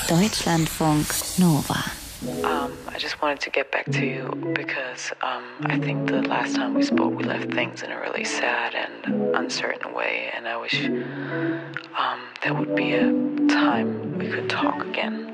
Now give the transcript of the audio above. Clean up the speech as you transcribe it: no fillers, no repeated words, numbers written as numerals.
Deutschlandfunk Nova. I just wanted to get back to you because I think the last time we spoke, we left things in a really sad and uncertain way, and I wish there would be a time we could talk again.